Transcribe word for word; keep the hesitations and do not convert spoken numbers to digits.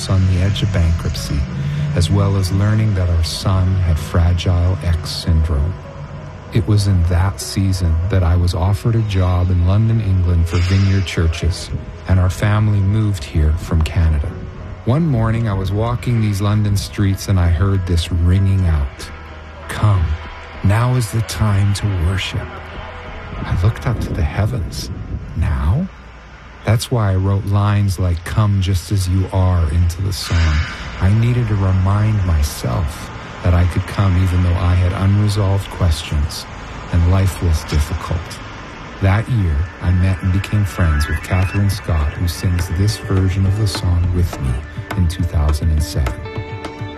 on the edge of bankruptcy, as well as learning that our son had Fragile X syndrome. It was in that season that I was offered a job in London, England for Vineyard Churches, and our family moved here from Canada. One morning I was walking these London streets and I heard this ringing out, "Come, now is the time to worship." I looked up to the heavens. Now? That's why I wrote lines like "Come just as you are" into the song. I needed to remind myself that I could come even though I had unresolved questions and life was difficult. That year, I met and became friends with Catherine Scott, who sings this version of the song with me in two thousand seven.